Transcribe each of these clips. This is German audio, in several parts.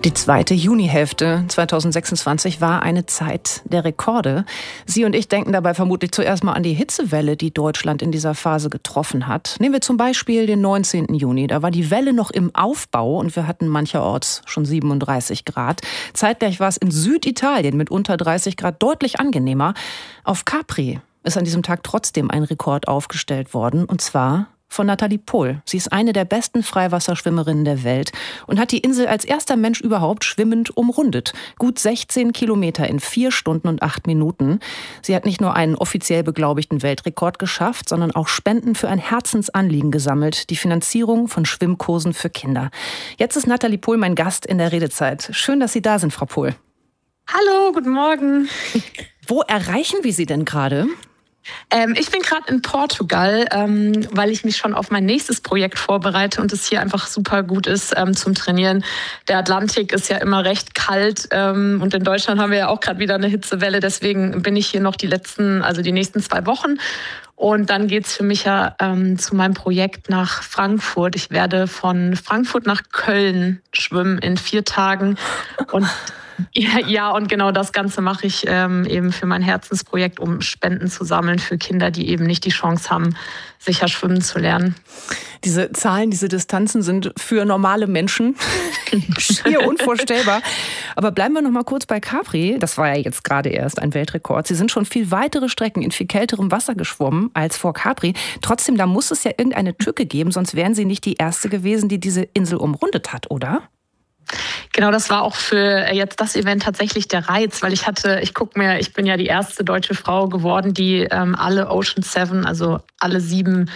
Die zweite Junihälfte 2026 war eine Zeit der Rekorde. Sie und ich denken dabei vermutlich zuerst mal an die Hitzewelle, die Deutschland in dieser Phase getroffen hat. Nehmen wir zum Beispiel den 19. Juni. Da war die Welle noch im Aufbau und wir hatten mancherorts schon 37 Grad. Zeitgleich war es in Süditalien mit unter 30 Grad deutlich angenehmer. Auf Capri ist an diesem Tag trotzdem ein Rekord aufgestellt worden, und zwar von Nathalie Pohl. Sie ist eine der besten Freiwasserschwimmerinnen der Welt und hat die Insel als erster Mensch überhaupt schwimmend umrundet. Gut 16 Kilometer in 4 Stunden und 8 Minuten. Sie hat nicht nur einen offiziell beglaubigten Weltrekord geschafft, sondern auch Spenden für ein Herzensanliegen gesammelt, die Finanzierung von Schwimmkursen für Kinder. Jetzt ist Nathalie Pohl mein Gast in der Redezeit. Schön, dass Sie da sind, Frau Pohl. Hallo, guten Morgen. Wo erreichen wir Sie denn gerade? Ich bin gerade in Portugal, weil ich mich schon auf mein nächstes Projekt vorbereite und es hier einfach super gut ist zum Trainieren. Der Atlantik ist ja immer recht kalt und in Deutschland haben wir ja auch gerade wieder eine Hitzewelle. Deswegen bin ich hier noch die nächsten 2 Wochen. Und dann geht's für mich ja zu meinem Projekt nach Frankfurt. Ich werde von Frankfurt nach Köln schwimmen in 4 Tagen. Und ja, und genau das Ganze mache ich eben für mein Herzensprojekt, um Spenden zu sammeln für Kinder, die eben nicht die Chance haben, sicher schwimmen zu lernen. Diese Zahlen, diese Distanzen sind für normale Menschen schier unvorstellbar. Aber bleiben wir noch mal kurz bei Capri. Das war ja jetzt gerade erst ein Weltrekord. Sie sind schon viel weitere Strecken in viel kälterem Wasser geschwommen als vor Capri. Trotzdem, da muss es ja irgendeine Tücke geben, sonst wären Sie nicht die Erste gewesen, die diese Insel umrundet hat, oder? Genau, das war auch für jetzt das Event tatsächlich der Reiz, weil ich bin ja die erste deutsche Frau geworden, die alle Ocean 7, also alle 7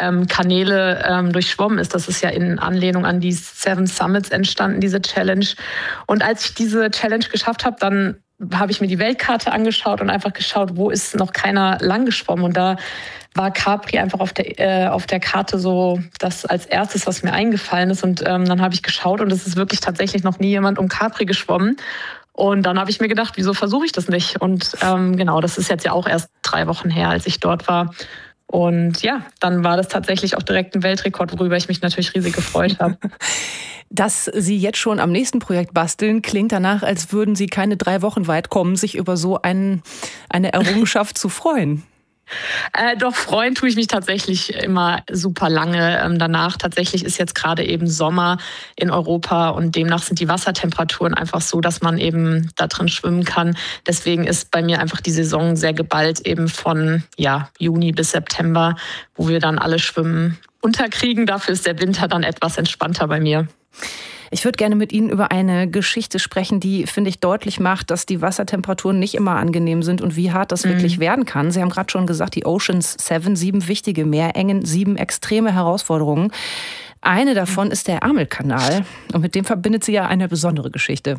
Kanäle durchschwommen ist. Das ist ja in Anlehnung an die 7 Summits entstanden, diese Challenge. Und als ich diese Challenge geschafft habe, dann habe ich mir die Weltkarte angeschaut und einfach geschaut, wo ist noch keiner lang geschwommen. Und da war Capri einfach auf der Karte so das als erstes, was mir eingefallen ist. Und dann habe ich geschaut und es ist wirklich tatsächlich noch nie jemand um Capri geschwommen. Und dann habe ich mir gedacht, wieso versuche ich das nicht? Und genau, das ist jetzt ja auch erst 3 Wochen her, als ich dort war. Und ja, dann war das tatsächlich auch direkt ein Weltrekord, worüber ich mich natürlich riesig gefreut habe. Dass Sie jetzt schon am nächsten Projekt basteln, klingt danach, als würden Sie keine 3 Wochen weit kommen, sich über so eine Errungenschaft zu freuen. Doch, freuen tue ich mich tatsächlich immer super lange danach. Tatsächlich ist jetzt gerade eben Sommer in Europa und demnach sind die Wassertemperaturen einfach so, dass man eben da drin schwimmen kann. Deswegen ist bei mir einfach die Saison sehr geballt, eben von Juni bis September, wo wir dann alle Schwimmen unterkriegen. Dafür ist der Winter dann etwas entspannter bei mir. Ich würde gerne mit Ihnen über eine Geschichte sprechen, die, finde ich, deutlich macht, dass die Wassertemperaturen nicht immer angenehm sind und wie hart das wirklich werden kann. Sie haben gerade schon gesagt, die Oceans 7, 7 wichtige Meerengen, 7 extreme Herausforderungen. Eine davon ist der Ärmelkanal und mit dem verbindet sie ja eine besondere Geschichte.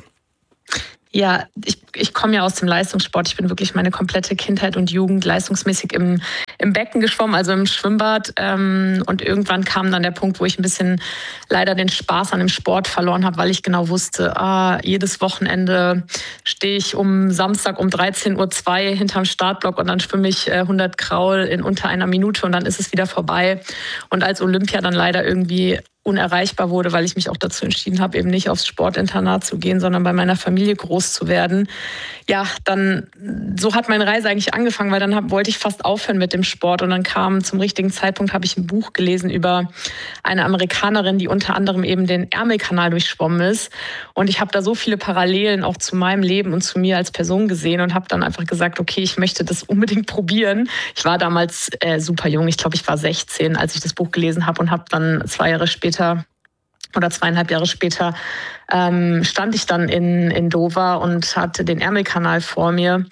Ja, ich komme ja aus dem Leistungssport. Ich bin wirklich meine komplette Kindheit und Jugend leistungsmäßig im Becken geschwommen, also im Schwimmbad. Und irgendwann kam dann der Punkt, wo ich ein bisschen leider den Spaß an dem Sport verloren habe, weil ich genau wusste, jedes Wochenende stehe ich um Samstag um 13:02 Uhr hinterm Startblock und dann schwimme ich 100 Kraul in unter einer Minute und dann ist es wieder vorbei. Und als Olympia dann leider irgendwie unerreichbar wurde, weil ich mich auch dazu entschieden habe, eben nicht aufs Sportinternat zu gehen, sondern bei meiner Familie groß zu werden. Ja, dann so hat meine Reise eigentlich angefangen, weil dann wollte ich fast aufhören mit dem Sport und dann kam zum richtigen Zeitpunkt, habe ich ein Buch gelesen über eine Amerikanerin, die unter anderem eben den Ärmelkanal durchschwommen ist und ich habe da so viele Parallelen auch zu meinem Leben und zu mir als Person gesehen und habe dann einfach gesagt, okay, ich möchte das unbedingt probieren. Ich war damals super jung, ich glaube, ich war 16, als ich das Buch gelesen habe und habe dann 2 Jahre später oder 2,5 Jahre später stand ich dann in Dover und hatte den Ärmelkanal vor mir.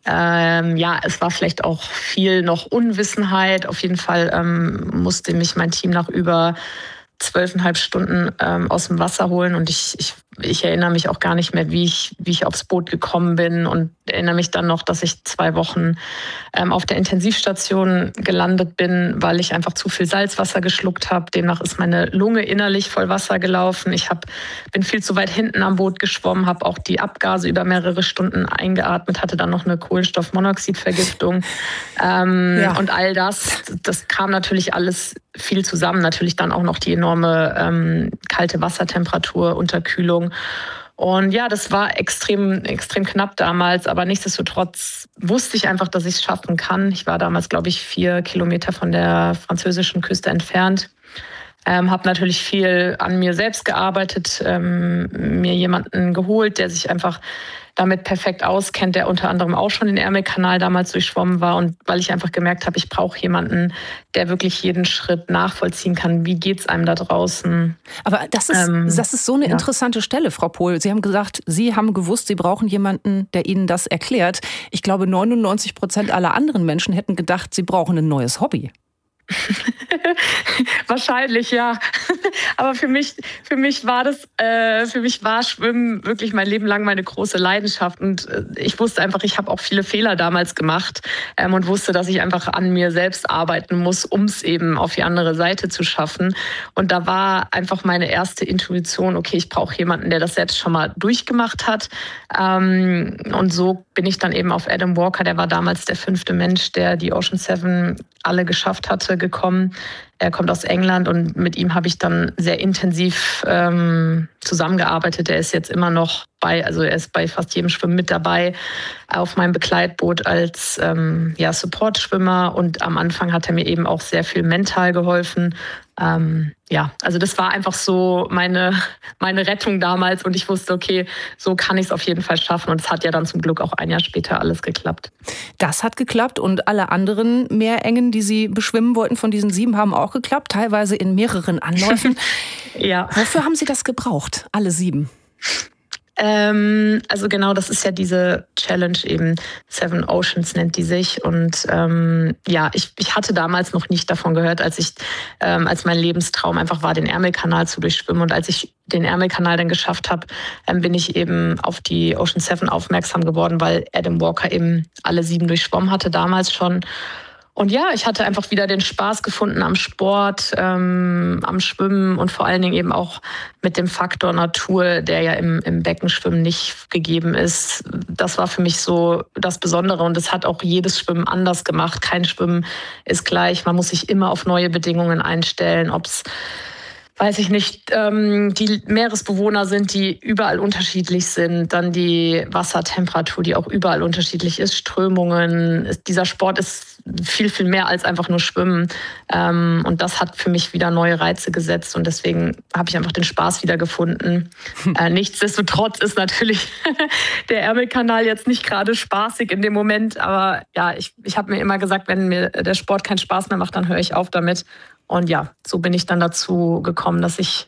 Es war vielleicht auch viel noch Unwissenheit. Auf jeden Fall musste mich mein Team nach über 12,5 Stunden aus dem Wasser holen und ich erinnere mich auch gar nicht mehr, wie ich aufs Boot gekommen bin und erinnere mich dann noch, dass ich 2 Wochen auf der Intensivstation gelandet bin, weil ich einfach zu viel Salzwasser geschluckt habe. Demnach ist meine Lunge innerlich voll Wasser gelaufen. Ich bin viel zu weit hinten am Boot geschwommen, habe auch die Abgase über mehrere Stunden eingeatmet, hatte dann noch eine Kohlenstoffmonoxidvergiftung. Und all das kam natürlich alles viel zusammen. Natürlich dann auch noch die enorme kalte Wassertemperatur, Unterkühlung. Und ja, das war extrem, extrem knapp damals, aber nichtsdestotrotz wusste ich einfach, dass ich es schaffen kann. Ich war damals, glaube ich, 4 Kilometer von der französischen Küste entfernt. Habe natürlich viel an mir selbst gearbeitet, mir jemanden geholt, der sich einfach damit perfekt auskennt, der unter anderem auch schon den Ärmelkanal damals durchschwommen war. Und weil ich einfach gemerkt habe, ich brauche jemanden, der wirklich jeden Schritt nachvollziehen kann. Wie geht's einem da draußen? Aber das ist so eine interessante Stelle, Frau Pohl. Sie haben gesagt, Sie haben gewusst, Sie brauchen jemanden, der Ihnen das erklärt. Ich glaube, 99% aller anderen Menschen hätten gedacht, sie brauchen ein neues Hobby. Wahrscheinlich, ja. Aber für mich war Schwimmen wirklich mein Leben lang meine große Leidenschaft. Und ich wusste einfach, ich habe auch viele Fehler damals gemacht und wusste, dass ich einfach an mir selbst arbeiten muss, um es eben auf die andere Seite zu schaffen. Und da war einfach meine erste Intuition, okay, ich brauche jemanden, der das selbst schon mal durchgemacht hat. Und so bin ich dann eben auf Adam Walker, der war damals der 5. Mensch, der die Ocean 7 alle geschafft hatte, gekommen. Er kommt aus England und mit ihm habe ich dann sehr intensiv zusammengearbeitet. Er ist jetzt immer noch er ist bei fast jedem Schwimmen mit dabei, auf meinem Begleitboot als Support-Schwimmer, und am Anfang hat er mir eben auch sehr viel mental geholfen. Also das war einfach so meine Rettung damals, und ich wusste, okay, so kann ich es auf jeden Fall schaffen, und es hat ja dann zum Glück auch ein Jahr später alles geklappt. Das hat geklappt, und alle anderen Meerengen, die Sie beschwimmen wollten von diesen 7, haben auch geklappt, teilweise in mehreren Anläufen. Ja. Wofür haben Sie das gebraucht, alle 7? Also genau, das ist ja diese Challenge eben, 7 Oceans nennt die sich. Und ich hatte damals noch nicht davon gehört, als mein Lebenstraum einfach war, den Ärmelkanal zu durchschwimmen. Und als ich den Ärmelkanal dann geschafft habe, bin ich eben auf die Ocean 7 aufmerksam geworden, weil Adam Walker eben alle 7 durchschwommen hatte, damals schon. Und ja, ich hatte einfach wieder den Spaß gefunden am Sport, am Schwimmen und vor allen Dingen eben auch mit dem Faktor Natur, der ja im Beckenschwimmen nicht gegeben ist. Das war für mich so das Besondere, und das hat auch jedes Schwimmen anders gemacht. Kein Schwimmen ist gleich. Man muss sich immer auf neue Bedingungen einstellen, ob es die Meeresbewohner sind, die überall unterschiedlich sind, dann die Wassertemperatur, die auch überall unterschiedlich ist, Strömungen. Dieser Sport ist viel, viel mehr als einfach nur Schwimmen. Und das hat für mich wieder neue Reize gesetzt, und deswegen habe ich einfach den Spaß wieder gefunden. Nichtsdestotrotz ist natürlich der Ärmelkanal jetzt nicht gerade spaßig in dem Moment, aber ja, ich habe mir immer gesagt, wenn mir der Sport keinen Spaß mehr macht, dann höre ich auf damit. Und ja, so bin ich dann dazu gekommen, dass es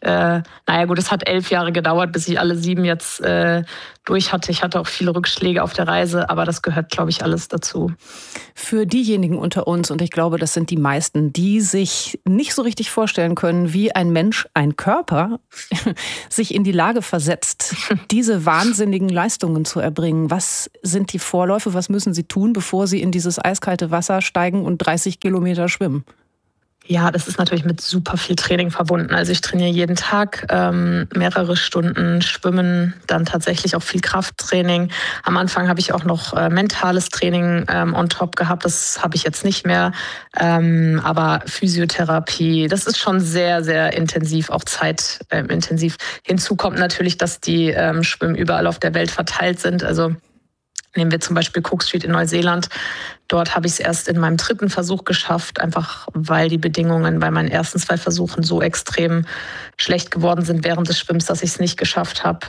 hat 11 Jahre gedauert, bis ich alle 7 jetzt durch hatte. Ich hatte auch viele Rückschläge auf der Reise, aber das gehört, glaube ich, alles dazu. Für diejenigen unter uns, und ich glaube, das sind die meisten, die sich nicht so richtig vorstellen können, wie ein Mensch, ein Körper, sich in die Lage versetzt, diese wahnsinnigen Leistungen zu erbringen. Was sind die Vorläufe? Was müssen Sie tun, bevor Sie in dieses eiskalte Wasser steigen und 30 Kilometer schwimmen? Ja, das ist natürlich mit super viel Training verbunden. Also ich trainiere jeden Tag mehrere Stunden Schwimmen, dann tatsächlich auch viel Krafttraining. Am Anfang habe ich auch noch mentales Training on top gehabt. Das habe ich jetzt nicht mehr. Aber Physiotherapie, das ist schon sehr, sehr intensiv, auch zeitintensiv. Hinzu kommt natürlich, dass die Schwimmen überall auf der Welt verteilt sind. Also nehmen wir zum Beispiel Cook Street in Neuseeland. Dort habe ich es erst in meinem 3. Versuch geschafft, einfach weil die Bedingungen bei meinen ersten 2 Versuchen so extrem schlecht geworden sind während des Schwimmens, dass ich es nicht geschafft habe.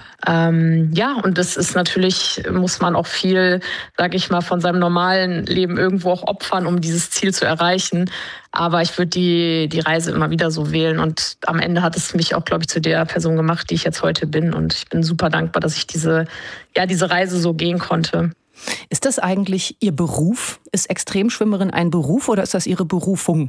Und das ist natürlich, muss man auch viel, sage ich mal, von seinem normalen Leben irgendwo auch opfern, um dieses Ziel zu erreichen. Aber ich würde die Reise immer wieder so wählen, und am Ende hat es mich auch, glaube ich, zu der Person gemacht, die ich jetzt heute bin. Und ich bin super dankbar, dass ich diese Reise so gehen konnte. Ist das eigentlich Ihr Beruf? Ist Extremschwimmerin ein Beruf, oder ist das Ihre Berufung?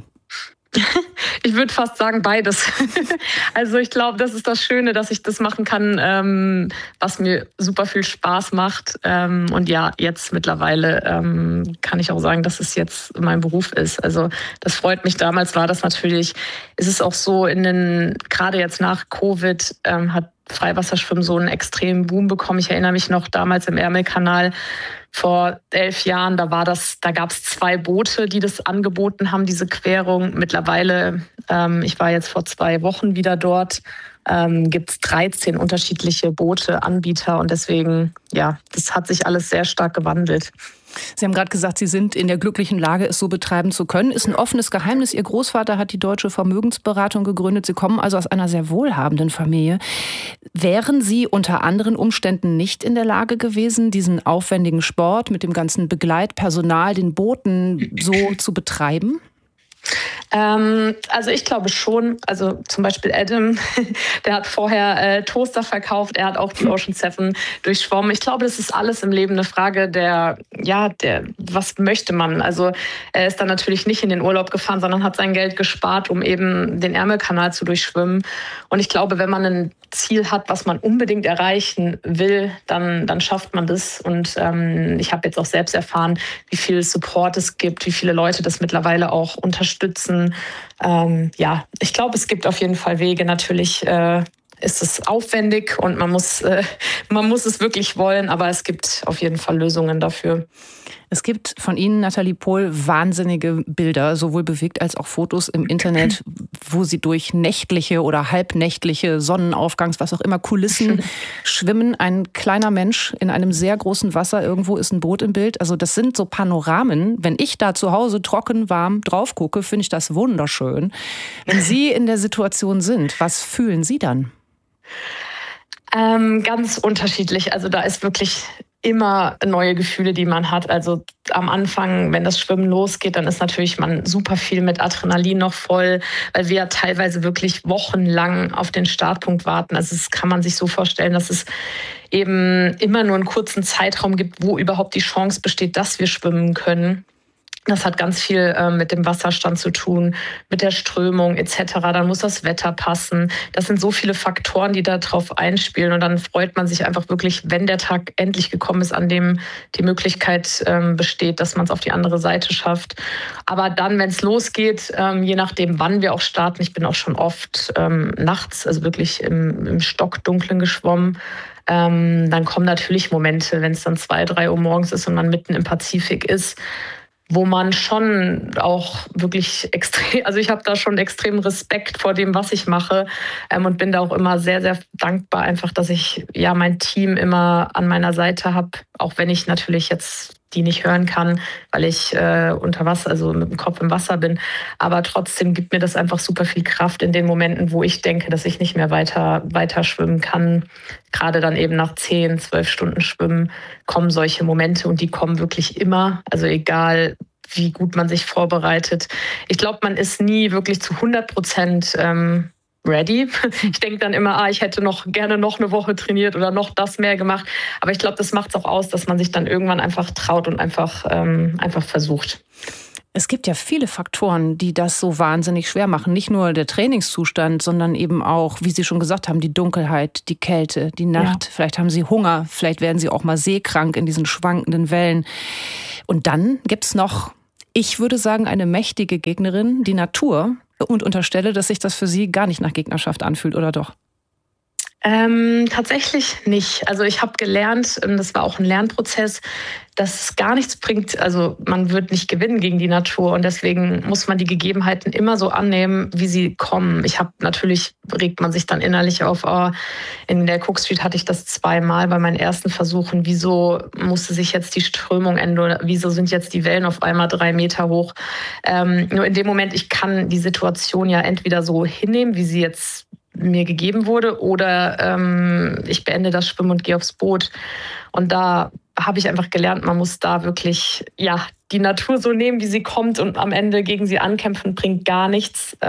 Ich würde fast sagen beides. Also ich glaube, das ist das Schöne, dass ich das machen kann, was mir super viel Spaß macht. Und ja, jetzt mittlerweile kann ich auch sagen, dass es jetzt mein Beruf ist. Also das freut mich. Damals war das natürlich, ist es auch so, gerade jetzt nach Covid hat Freiwasserschwimmen so einen extremen Boom bekommen. Ich erinnere mich noch damals im Ärmelkanal, Vor 11 Jahren, da gab es 2 Boote, die das angeboten haben, diese Querung. Mittlerweile, ich war jetzt vor 2 Wochen wieder dort, gibt es 13 unterschiedliche Boote, Anbieter. Und deswegen, ja, das hat sich alles sehr stark gewandelt. Sie haben gerade gesagt, Sie sind in der glücklichen Lage, es so betreiben zu können. Ist ein offenes Geheimnis. Ihr Großvater hat die Deutsche Vermögensberatung gegründet. Sie kommen also aus einer sehr wohlhabenden Familie. Wären Sie unter anderen Umständen nicht in der Lage gewesen, diesen aufwendigen Sport mit dem ganzen Begleitpersonal, den Booten so zu betreiben? Also ich glaube schon, also zum Beispiel Adam, der hat vorher Toaster verkauft, er hat auch die Ocean 7 durchschwommen. Ich glaube, das ist alles im Leben eine Frage der, was möchte man? Also er ist dann natürlich nicht in den Urlaub gefahren, sondern hat sein Geld gespart, um eben den Ärmelkanal zu durchschwimmen. Und ich glaube, wenn man ein Ziel hat, was man unbedingt erreichen will, dann schafft man das. Und ich habe jetzt auch selbst erfahren, wie viel Support es gibt, wie viele Leute das mittlerweile auch unterstützen. Ich glaube, es gibt auf jeden Fall Wege. Natürlich ist es aufwendig und man muss es wirklich wollen, aber es gibt auf jeden Fall Lösungen dafür. Es gibt von Ihnen, Nathalie Pohl, wahnsinnige Bilder, sowohl bewegt als auch Fotos im Internet, wo Sie durch nächtliche oder halbnächtliche Sonnenaufgangs-, was auch immer, Kulissen schwimmen. Ein kleiner Mensch in einem sehr großen Wasser, irgendwo ist ein Boot im Bild. Also das sind so Panoramen. Wenn ich da zu Hause trocken, warm drauf gucke, finde ich das wunderschön. Wenn Sie in der Situation sind, was fühlen Sie dann? Ganz unterschiedlich. Also da ist wirklich immer neue Gefühle, die man hat. Also am Anfang, wenn das Schwimmen losgeht, dann ist natürlich man super viel mit Adrenalin noch voll, weil wir ja teilweise wirklich wochenlang auf den Startpunkt warten. Also das kann man sich so vorstellen, dass es eben immer nur einen kurzen Zeitraum gibt, wo überhaupt die Chance besteht, dass wir schwimmen können. Das hat ganz viel mit dem Wasserstand zu tun, mit der Strömung etc. Dann muss das Wetter passen. Das sind so viele Faktoren, die da drauf einspielen. Und dann freut man sich einfach wirklich, wenn der Tag endlich gekommen ist, an dem die Möglichkeit besteht, dass man es auf die andere Seite schafft. Aber dann, wenn es losgeht, je nachdem, wann wir auch starten, ich bin auch schon oft nachts, also wirklich im Stockdunklen geschwommen, dann kommen natürlich Momente, wenn es dann 2, 3 Uhr morgens ist und man mitten im Pazifik ist, wo man schon auch wirklich extrem, also ich habe da schon extremen Respekt vor dem, was ich mache und bin da auch immer sehr, sehr dankbar einfach, dass ich ja mein Team immer an meiner Seite habe, auch wenn ich natürlich jetzt die nicht hören kann, weil ich unter Wasser, also mit dem Kopf im Wasser bin. Aber trotzdem gibt mir das einfach super viel Kraft in den Momenten, wo ich denke, dass ich nicht mehr weiter schwimmen kann. Gerade dann eben nach 10, 12 Stunden Schwimmen kommen solche Momente und die kommen wirklich immer. Also egal, wie gut man sich vorbereitet. Ich glaube, man ist nie wirklich zu 100% ready. Ich denke dann immer, ich hätte gerne noch eine Woche trainiert oder noch das mehr gemacht. Aber ich glaube, das macht es auch aus, dass man sich dann irgendwann einfach traut und einfach versucht. Es gibt ja viele Faktoren, die das so wahnsinnig schwer machen. Nicht nur der Trainingszustand, sondern eben auch, wie Sie schon gesagt haben, die Dunkelheit, die Kälte, die Nacht. Ja. Vielleicht haben Sie Hunger, vielleicht werden Sie auch mal seekrank in diesen schwankenden Wellen. Und dann gibt's noch, ich würde sagen, eine mächtige Gegnerin, die Natur. Und unterstelle, dass sich das für Sie gar nicht nach Gegnerschaft anfühlt, oder doch? Tatsächlich nicht. Also ich habe gelernt, das war auch ein Lernprozess, dass es gar nichts bringt. Also man wird nicht gewinnen gegen die Natur und deswegen muss man die Gegebenheiten immer so annehmen, wie sie kommen. Natürlich regt man sich dann innerlich auf. In der Cook Street hatte ich das 2-mal bei meinen ersten Versuchen. Wieso musste sich jetzt die Strömung ändern? Wieso sind jetzt die Wellen auf einmal 3 Meter hoch? Nur in dem Moment, ich kann die Situation ja entweder so hinnehmen, wie sie jetzt mir gegeben wurde, oder ich beende das Schwimmen und gehe aufs Boot. Und da habe ich einfach gelernt, man muss da wirklich die Natur so nehmen, wie sie kommt, und am Ende gegen sie ankämpfen bringt gar nichts.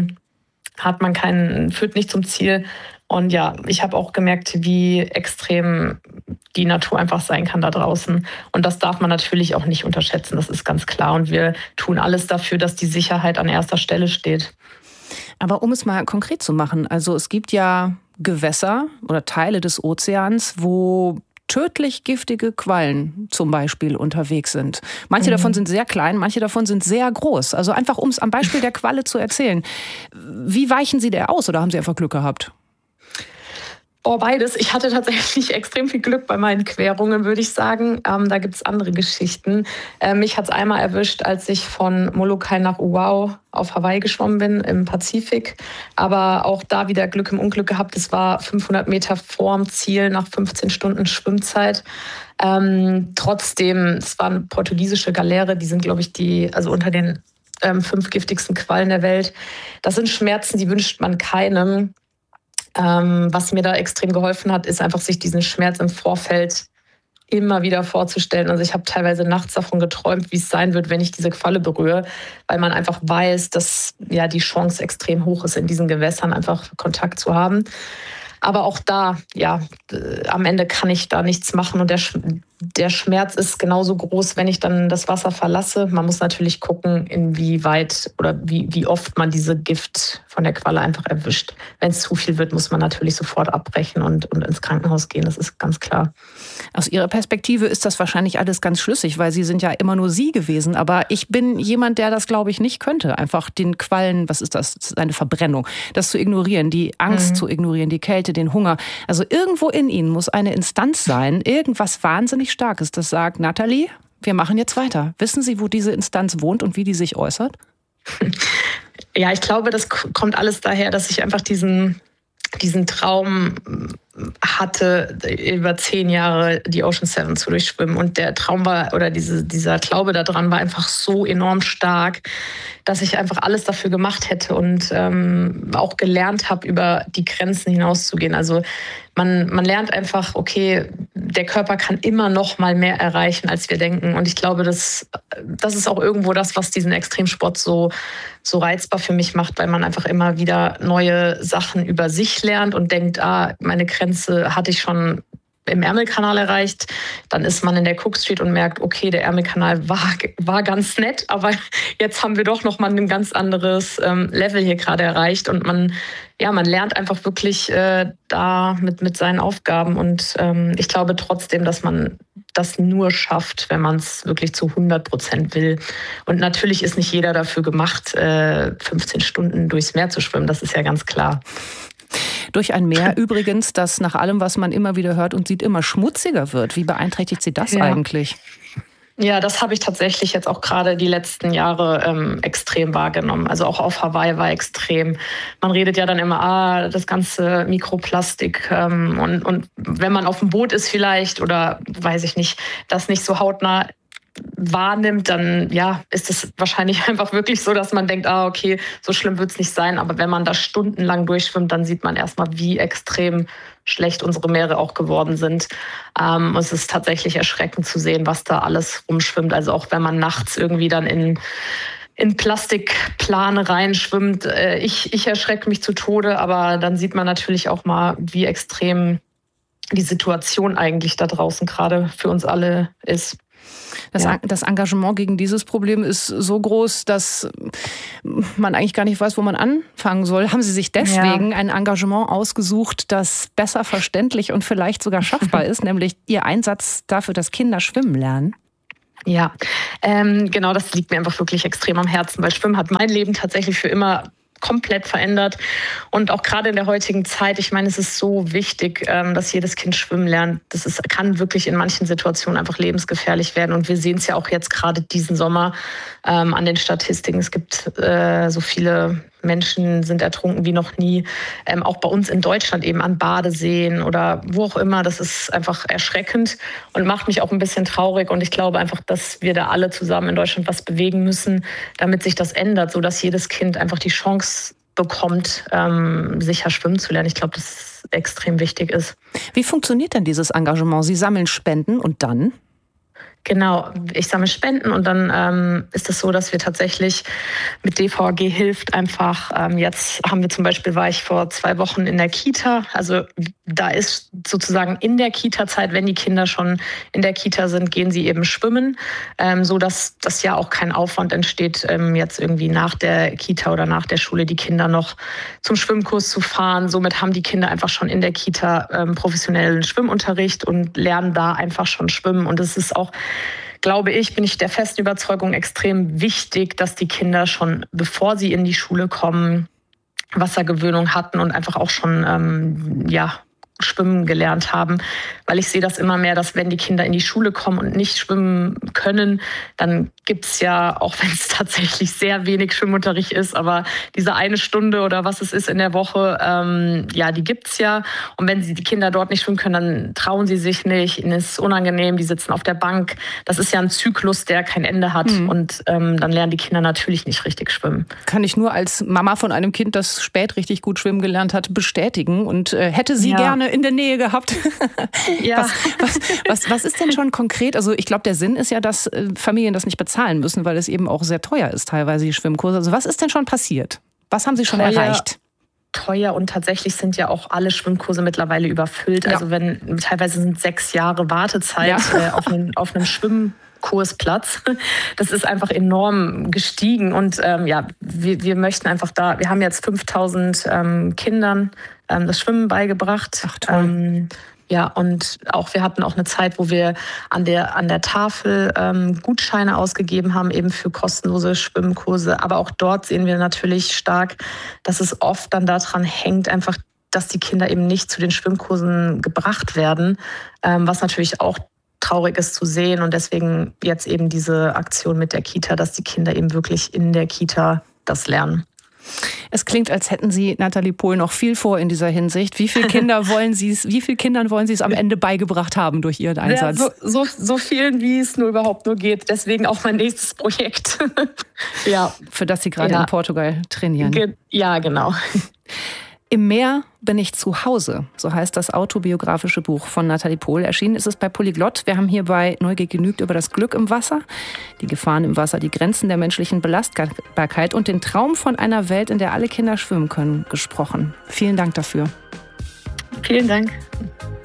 Führt nicht zum Ziel. Und ich habe auch gemerkt, wie extrem die Natur einfach sein kann da draußen. Und das darf man natürlich auch nicht unterschätzen, das ist ganz klar. Und wir tun alles dafür, dass die Sicherheit an erster Stelle steht. Aber um es mal konkret zu machen, also es gibt ja Gewässer oder Teile des Ozeans, wo tödlich giftige Quallen zum Beispiel unterwegs sind. Manche davon sind sehr klein, manche davon sind sehr groß. Also einfach, um es am Beispiel der Qualle zu erzählen. Wie weichen Sie der aus oder haben Sie einfach Glück gehabt? Beides. Ich hatte tatsächlich extrem viel Glück bei meinen Querungen, würde ich sagen. Da gibt es andere Geschichten. Mich hat es einmal erwischt, als ich von Molokai nach Oahu auf Hawaii geschwommen bin, im Pazifik. Aber auch da wieder Glück im Unglück gehabt. Es war 500 Meter vorm Ziel nach 15 Stunden Schwimmzeit. Trotzdem, es war eine portugiesische Galeere. Die sind, glaube ich, also unter den 5 giftigsten Quallen der Welt. Das sind Schmerzen, die wünscht man keinem. Was mir da extrem geholfen hat, ist einfach, sich diesen Schmerz im Vorfeld immer wieder vorzustellen. Also ich habe teilweise nachts davon geträumt, wie es sein wird, wenn ich diese Qualle berühre, weil man einfach weiß, dass ja die Chance extrem hoch ist, in diesen Gewässern einfach Kontakt zu haben. Aber auch da, am Ende kann ich da nichts machen und der Schmerz ist genauso groß, wenn ich dann das Wasser verlasse. Man muss natürlich gucken, inwieweit oder wie oft man diese Gift von der Qualle einfach erwischt. Wenn es zu viel wird, muss man natürlich sofort abbrechen und ins Krankenhaus gehen. Das ist ganz klar. Aus Ihrer Perspektive ist das wahrscheinlich alles ganz schlüssig, weil Sie sind ja immer nur Sie gewesen. Aber ich bin jemand, der das, glaube ich, nicht könnte. Einfach den Quallen, was ist das? Das ist eine Verbrennung. Das zu ignorieren, die Angst zu ignorieren, die Kälte, den Hunger. Also irgendwo in Ihnen muss eine Instanz sein, irgendwas wahnsinnig Starkes, das sagt, Nathalie, wir machen jetzt weiter. Wissen Sie, wo diese Instanz wohnt und wie die sich äußert? Ja, ich glaube, das kommt alles daher, dass ich einfach diesen Traum hatte, über 10 Jahre die Ocean 7 zu durchschwimmen. Und der Traum war, oder dieser Glaube daran war einfach so enorm stark, dass ich einfach alles dafür gemacht hätte und auch gelernt habe, über die Grenzen hinauszugehen. Also man lernt einfach, okay, der Körper kann immer noch mal mehr erreichen, als wir denken. Und ich glaube, das ist auch irgendwo das, was diesen Extremsport so reizbar für mich macht, weil man einfach immer wieder neue Sachen über sich lernt und denkt, meine Grenze hatte ich schon im Ärmelkanal erreicht. Dann ist man in der Cook Street und merkt, okay, der Ärmelkanal war ganz nett, aber jetzt haben wir doch noch mal ein ganz anderes Level hier gerade erreicht. Und man lernt einfach wirklich da mit seinen Aufgaben. Und ich glaube trotzdem, dass man das nur schafft, wenn man es wirklich zu 100% will. Und natürlich ist nicht jeder dafür gemacht, 15 Stunden durchs Meer zu schwimmen. Das ist ja ganz klar. Durch ein Meer übrigens, das nach allem, was man immer wieder hört und sieht, immer schmutziger wird. Wie beeinträchtigt Sie das eigentlich? Ja, das habe ich tatsächlich jetzt auch gerade die letzten Jahre extrem wahrgenommen. Also auch auf Hawaii war extrem. Man redet ja dann immer, das ganze Mikroplastik. Und wenn man auf dem Boot ist vielleicht oder weiß ich nicht, das nicht so hautnah wahrnimmt, dann ist es wahrscheinlich einfach wirklich so, dass man denkt, okay, so schlimm wird es nicht sein. Aber wenn man da stundenlang durchschwimmt, dann sieht man erstmal, wie extrem schlecht unsere Meere auch geworden sind. Es ist tatsächlich erschreckend zu sehen, was da alles rumschwimmt. Also auch wenn man nachts irgendwie dann in Plastikplane reinschwimmt. Ich erschrecke mich zu Tode, aber dann sieht man natürlich auch mal, wie extrem die Situation eigentlich da draußen gerade für uns alle ist. Das Engagement gegen dieses Problem ist so groß, dass man eigentlich gar nicht weiß, wo man anfangen soll. Haben Sie sich deswegen ein Engagement ausgesucht, das besser verständlich und vielleicht sogar schaffbar ist, nämlich Ihr Einsatz dafür, dass Kinder schwimmen lernen? Ja, genau, das liegt mir einfach wirklich extrem am Herzen, weil Schwimmen hat mein Leben tatsächlich für immer komplett verändert. Und auch gerade in der heutigen Zeit, ich meine, es ist so wichtig, dass jedes Kind schwimmen lernt. Kann wirklich in manchen Situationen einfach lebensgefährlich werden. Und wir sehen es ja auch jetzt gerade diesen Sommer an den Statistiken. Es gibt so viele Menschen sind ertrunken wie noch nie. Auch bei uns in Deutschland eben an Badeseen oder wo auch immer. Das ist einfach erschreckend und macht mich auch ein bisschen traurig. Und ich glaube einfach, dass wir da alle zusammen in Deutschland was bewegen müssen, damit sich das ändert, sodass jedes Kind einfach die Chance bekommt, sicher schwimmen zu lernen. Ich glaube, dass es extrem wichtig ist. Wie funktioniert denn dieses Engagement? Sie sammeln Spenden und dann? Genau, ich sammle Spenden und dann ist es so, dass wir tatsächlich mit DVAG hilft einfach. Jetzt war ich vor 2 Wochen in der Kita. Also da ist sozusagen in der Kita-Zeit, wenn die Kinder schon in der Kita sind, gehen sie eben schwimmen, so dass das ja auch kein Aufwand entsteht, jetzt irgendwie nach der Kita oder nach der Schule die Kinder noch zum Schwimmkurs zu fahren. Somit haben die Kinder einfach schon in der Kita professionellen Schwimmunterricht und lernen da einfach schon schwimmen. Und es ist auch, glaube ich, bin ich der festen Überzeugung, extrem wichtig, dass die Kinder schon, bevor sie in die Schule kommen, Wassergewöhnung hatten und einfach auch schon gut schwimmen gelernt haben, weil ich sehe das immer mehr, dass wenn die Kinder in die Schule kommen und nicht schwimmen können, dann gibt es ja, auch wenn es tatsächlich sehr wenig Schwimmunterricht ist, aber diese eine Stunde oder was es ist in der Woche, die gibt es ja. Und wenn die Kinder dort nicht schwimmen können, dann trauen sie sich nicht, ihnen ist unangenehm, die sitzen auf der Bank. Das ist ja ein Zyklus, der kein Ende hat. Und dann lernen die Kinder natürlich nicht richtig schwimmen. Kann ich nur als Mama von einem Kind, das spät richtig gut schwimmen gelernt hat, bestätigen und hätte sie gerne in der Nähe gehabt. Ja. Was ist denn schon konkret? Also ich glaube, der Sinn ist ja, dass Familien das nicht bezahlen müssen, weil es eben auch sehr teuer ist, teilweise die Schwimmkurse. Also was ist denn schon passiert? Was haben Sie schon erreicht? Teuer, und tatsächlich sind ja auch alle Schwimmkurse mittlerweile überfüllt. Ja. Also teilweise sind 6 Jahre Wartezeit auf einem Schwimmkursplatz. Das ist einfach enorm gestiegen und wir möchten einfach wir haben jetzt 5000 Kindern das Schwimmen beigebracht. Ach, toll. Und wir hatten auch eine Zeit, wo wir an der Tafel Gutscheine ausgegeben haben, eben für kostenlose Schwimmkurse. Aber auch dort sehen wir natürlich stark, dass es oft dann daran hängt, einfach, dass die Kinder eben nicht zu den Schwimmkursen gebracht werden, was natürlich auch traurig ist zu sehen. Und deswegen jetzt eben diese Aktion mit der Kita, dass die Kinder eben wirklich in der Kita das lernen. Es klingt, als hätten Sie, Nathalie Pohl, noch viel vor in dieser Hinsicht. Wie vielen Kindern wollen Sie es am Ende beigebracht haben durch Ihren Einsatz? Ja, so vielen, wie es nur überhaupt nur geht. Deswegen auch mein nächstes Projekt. Ja. Für das Sie gerade in Portugal trainieren. Ja, genau. Im Meer bin ich zu Hause, so heißt das autobiografische Buch von Nathalie Pohl. Erschienen ist es bei Polyglott. Wir haben hier bei Neugier genügt über das Glück im Wasser, die Gefahren im Wasser, die Grenzen der menschlichen Belastbarkeit und den Traum von einer Welt, in der alle Kinder schwimmen können, gesprochen. Vielen Dank dafür. Vielen Dank.